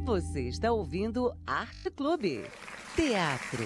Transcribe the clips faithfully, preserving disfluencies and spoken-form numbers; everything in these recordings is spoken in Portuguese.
Você está ouvindo Arte Clube. Teatro.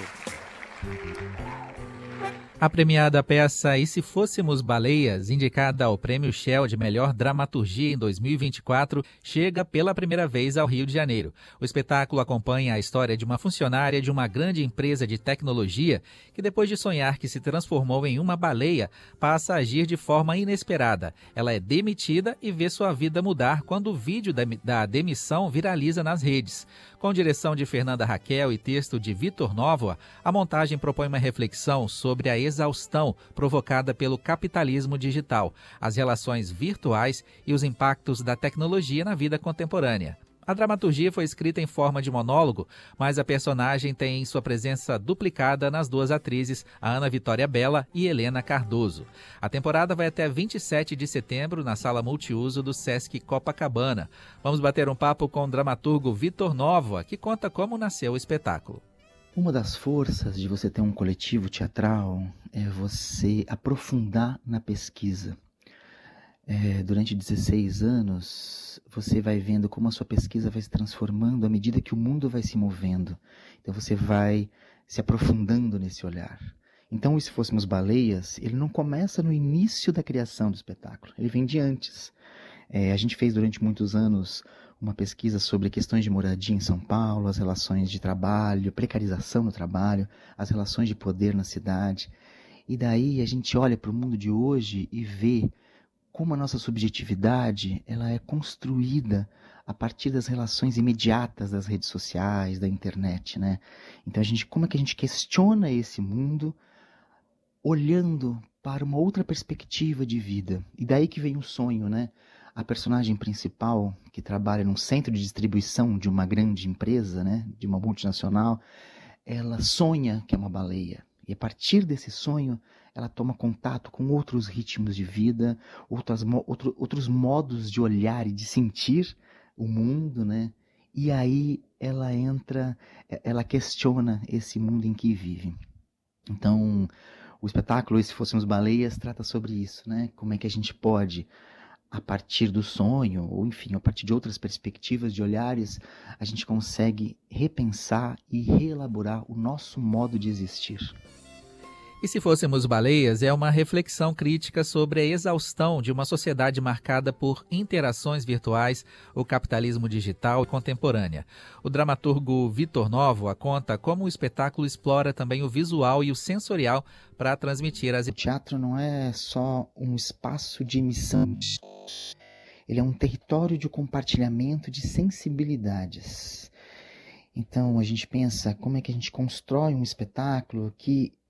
A premiada peça E Se Fôssemos Baleias, indicada ao Prêmio Shell de Melhor Dramaturgia em dois mil e vinte e quatro, chega pela primeira vez ao Rio de Janeiro. O espetáculo acompanha a história de uma funcionária de uma grande empresa de tecnologia que, depois de sonhar que se transformou em uma baleia, passa a agir de forma inesperada. Ela é demitida e vê sua vida mudar quando o vídeo da, da demissão viraliza nas redes. Com direção de Fernanda Raquel e texto de Vitor Novoa, a montagem propõe uma reflexão sobre a exaustão provocada pelo capitalismo digital, as relações virtuais e os impactos da tecnologia na vida contemporânea. A dramaturgia foi escrita em forma de monólogo, mas a personagem tem sua presença duplicada nas duas atrizes, a Ana Vitória Bella e Helena Cardoso. A temporada vai até vinte e sete de setembro na sala multiuso do Sesc Copacabana. Vamos bater um papo com o dramaturgo Vitor Novoa, que conta como nasceu o espetáculo. Uma das forças de você ter um coletivo teatral é você aprofundar na pesquisa. É, durante dezesseis anos, você vai vendo como a sua pesquisa vai se transformando à medida que o mundo vai se movendo. Então você vai se aprofundando nesse olhar. Então, E Se Fôssemos Baleias, ele não começa no início da criação do espetáculo, ele vem de antes. É, a gente fez durante muitos anos uma pesquisa sobre questões de moradia em São Paulo, as relações de trabalho, precarização no trabalho, as relações de poder na cidade. E daí a gente olha para o mundo de hoje e vê como a nossa subjetividade ela é construída a partir das relações imediatas das redes sociais, da internet, né? Então, a gente, como é que a gente questiona esse mundo olhando para uma outra perspectiva de vida? E daí que vem o sonho, né? A personagem principal, que trabalha num centro de distribuição de uma grande empresa, né? De uma multinacional, ela sonha que é uma baleia. E a partir desse sonho, ela toma contato com outros ritmos de vida, outras, outro, outros modos de olhar e de sentir o mundo, né? E aí ela entra, ela questiona esse mundo em que vive. Então, o espetáculo E Se Fôssemos Baleias trata sobre isso, né? Como é que a gente pode, a partir do sonho, ou enfim, a partir de outras perspectivas, de olhares, a gente consegue repensar e reelaborar o nosso modo de existir. E Se Fôssemos Baleias é uma reflexão crítica sobre a exaustão de uma sociedade marcada por interações virtuais, o capitalismo digital e contemporânea. O dramaturgo Vitor Novoa conta como o espetáculo explora também o visual e o sensorial para transmitir as... O teatro não é só um espaço de emissão, ele é um território de compartilhamento de sensibilidades. Então a gente pensa como é que a gente constrói um espetáculo que